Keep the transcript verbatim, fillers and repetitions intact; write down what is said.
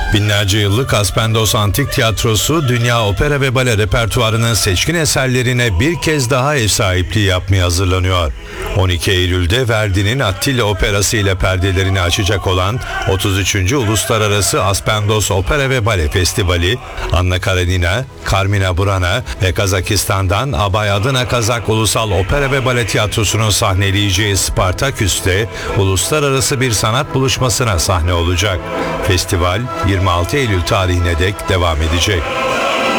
Binlerce yıllık Aspendos Antik Tiyatrosu, dünya opera ve bale repertuarının seçkin eserlerine bir kez daha ev sahipliği yapmaya hazırlanıyor. on iki Eylül'de Verdi'nin Attila Operası ile perdelerini açacak olan otuz üçüncü Uluslararası Aspendos Opera ve Bale Festivali, Anna Karenina, Carmina Burana ve Kazakistan'dan Abay Adına Kazak Ulusal Opera ve Bale Tiyatrosu'nun sahneleyeceği Spartaküs'te uluslararası bir sanat buluşmasına sahne olacak. Festival yirmi altı Eylül tarihine dek devam edecek.